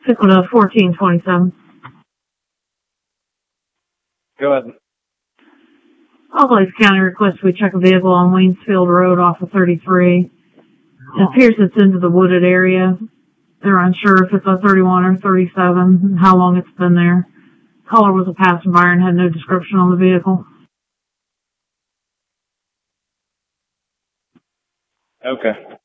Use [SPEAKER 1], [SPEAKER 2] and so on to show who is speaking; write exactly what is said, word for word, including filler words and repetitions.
[SPEAKER 1] Took one to fourteen twenty-seven.
[SPEAKER 2] Go ahead.
[SPEAKER 1] Salt Lake County requests we check a vehicle on Waynesfield Road off of thirty-three. It appears it's into the wooded area. They're unsure if it's a thirty-one or thirty-seven and how long it's been there. Caller was a passerby and had no description on the vehicle.
[SPEAKER 2] Okay.